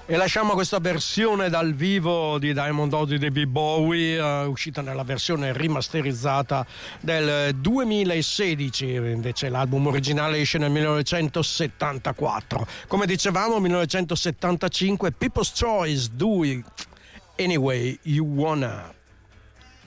E lasciamo questa versione dal vivo di Diamond Dogs di David Bowie, uscita nella versione rimasterizzata del 2016, invece l'album originale esce nel 1974. Come dicevamo, 1975, People's Choice, Do It Anyway You Wanna.